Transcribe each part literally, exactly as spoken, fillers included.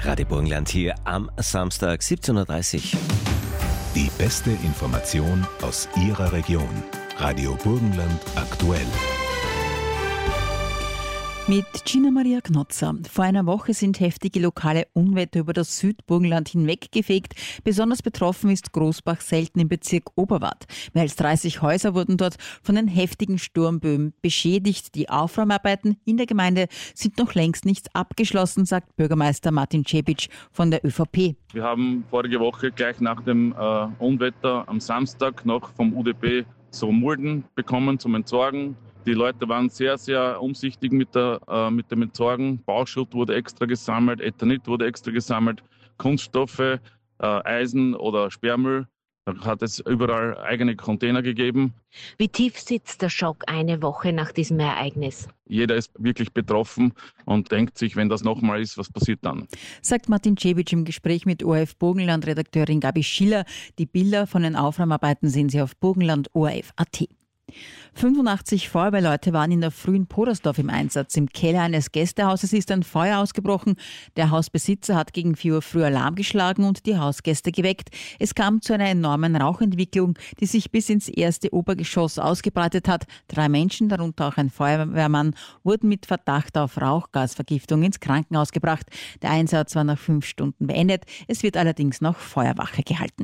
Radio Burgenland hier am Samstag siebzehn Uhr dreißig. Die beste Information aus Ihrer Region. Radio Burgenland aktuell. Mit Gina Maria Knotzer. Vor einer Woche sind heftige lokale Unwetter über das Südburgenland hinweggefegt. Besonders betroffen ist Großbach-Selten im Bezirk Oberwart. Mehr als dreißig Häuser wurden dort von den heftigen Sturmböen beschädigt. Die Aufräumarbeiten in der Gemeinde sind noch längst nicht abgeschlossen, sagt Bürgermeister Martin Cebic von der ÖVP. Wir haben vorige Woche gleich nach dem äh, Unwetter am Samstag noch vom U D P so Mulden bekommen zum Entsorgen. Die Leute waren sehr, sehr umsichtig mit, der, äh, mit dem Entsorgen. Bauschutt wurde extra gesammelt, Ethanit wurde extra gesammelt, Kunststoffe, äh, Eisen oder Sperrmüll. Da hat es überall eigene Container gegeben. Wie tief sitzt der Schock eine Woche nach diesem Ereignis? Jeder ist wirklich betroffen und denkt sich, wenn das nochmal ist, was passiert dann? Sagt Martin Cebic im Gespräch mit O R F Burgenland-Redakteurin Gabi Schiller. Die Bilder von den Aufräumarbeiten sehen Sie auf burgenland punkt o r f punkt a t. fünfundachtzig Feuerwehrleute waren in der Früh in Podersdorf im Einsatz. Im Keller eines Gästehauses ist ein Feuer ausgebrochen. Der Hausbesitzer hat gegen vier Uhr früh Alarm geschlagen und die Hausgäste geweckt. Es kam zu einer enormen Rauchentwicklung, die sich bis ins erste Obergeschoss ausgebreitet hat. Drei Menschen, darunter auch ein Feuerwehrmann, wurden mit Verdacht auf Rauchgasvergiftung ins Krankenhaus gebracht. Der Einsatz war nach fünf Stunden beendet. Es wird allerdings noch Feuerwache gehalten.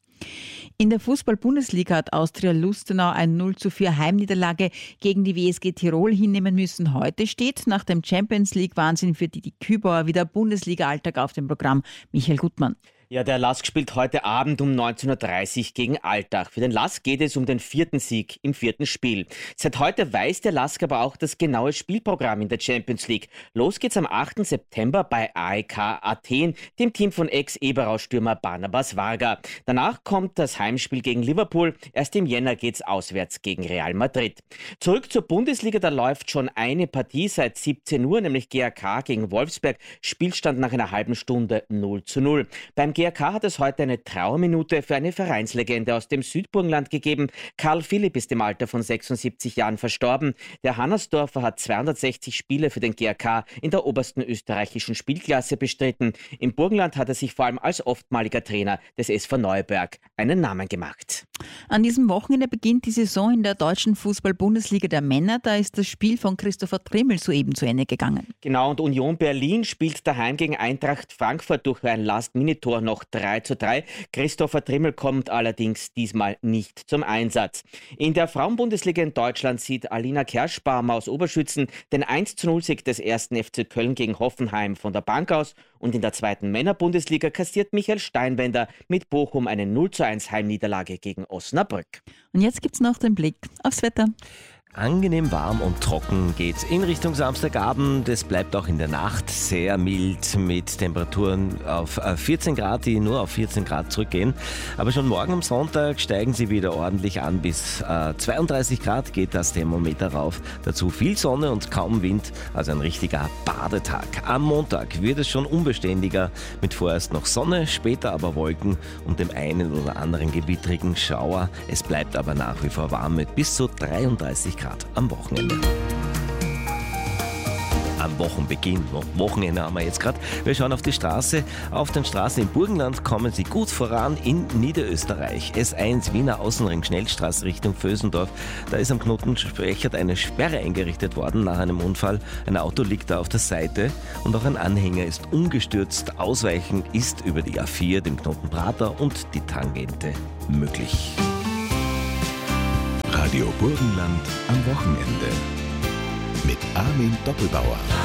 In der Fußball-Bundesliga hat Austria Lustenau eine null zu vier Heimniederlage gegen die W S G Tirol hinnehmen müssen. Heute steht nach dem Champions-League-Wahnsinn für die Kübauer wieder Bundesliga-Alltag auf dem Programm. Michael Gutmann. Ja, der L A S K spielt heute Abend um neunzehn Uhr dreißig gegen Altach. Für den L A S K geht es um den vierten Sieg im vierten Spiel. Seit heute weiß der L A S K aber auch das genaue Spielprogramm in der Champions League. Los geht's am achten September bei A E K Athen, dem Team von Ex-Eberau-Stürmer Barnabas Varga. Danach kommt das Heimspiel gegen Liverpool. Erst im Jänner geht's auswärts gegen Real Madrid. Zurück zur Bundesliga, da läuft schon eine Partie seit siebzehn Uhr, nämlich G A K gegen Wolfsberg. Spielstand nach einer halben Stunde null zu null. Beim G A K hat es heute eine Trauerminute für eine Vereinslegende aus dem Südburgenland gegeben. Karl Philipp ist im Alter von sechsundsiebzig Jahren verstorben. Der Hannersdorfer hat zweihundertsechzig Spiele für den G A K in der obersten österreichischen Spielklasse bestritten. Im Burgenland hat er sich vor allem als oftmaliger Trainer des S V Neuberg einen Namen gemacht. An diesem Wochenende beginnt die Saison in der deutschen Fußball-Bundesliga der Männer. Da ist das Spiel von Christopher Trimmel soeben zu Ende gegangen. Genau, und Union Berlin spielt daheim gegen Eintracht Frankfurt durch ein Last-Minute-Tor noch drei zu drei. Christopher Trimmel kommt allerdings diesmal nicht zum Einsatz. In der Frauenbundesliga in Deutschland sieht Alina Kerschbaumer aus Oberschützen den eins zu null Sieg des ersten F C Köln gegen Hoffenheim von der Bank aus. Und in der zweiten Männerbundesliga kassiert Michael Steinwender mit Bochum eine null zu eins Heimniederlage gegen Osnabrück. Und jetzt gibt's noch den Blick aufs Wetter. Angenehm warm und trocken geht's in Richtung Samstagabend. Es bleibt auch in der Nacht sehr mild mit Temperaturen auf vierzehn Grad, die nur auf vierzehn Grad zurückgehen. Aber schon morgen am Sonntag steigen sie wieder ordentlich an. Bis äh, zweiunddreißig Grad geht das Thermometer rauf. Dazu viel Sonne und kaum Wind, also ein richtiger Badetag. Am Montag wird es schon unbeständiger mit vorerst noch Sonne, später aber Wolken und dem einen oder anderen gewittrigen Schauer. Es bleibt aber nach wie vor warm mit bis zu dreiunddreißig Grad am Wochenende. Am Wochenbeginn, Wochenende haben wir jetzt gerade. Wir schauen auf die Straße. Auf den Straßen im Burgenland kommen sie gut voran in Niederösterreich. S eins Wiener Außenring Schnellstraße Richtung Vösendorf. Da ist am Knoten Sprechert eine Sperre eingerichtet worden nach einem Unfall. Ein Auto liegt da auf der Seite und auch ein Anhänger ist umgestürzt. Ausweichen ist über die A vier, dem Knoten Prater und die Tangente möglich. Radio Burgenland am Wochenende mit Armin Doppelbauer.